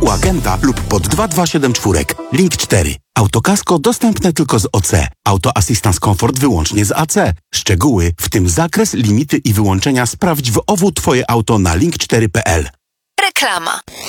u agenta lub pod 2274. Link 4. Autokasko dostępne tylko z OC. Auto Assistance Comfort wyłącznie z AC. Szczegóły, w tym zakres, limity i wyłączenia sprawdź w OWU Twoje auto na link4.pl. Reklama.